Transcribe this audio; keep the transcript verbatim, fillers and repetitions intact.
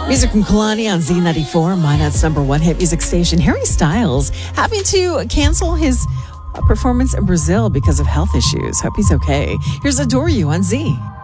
Music from Kalani on Z ninety-four, Minot's number one hit music station. Harry Styles having to cancel his performance in Brazil because of health issues. Hope he's okay. Here's Adore You on Z.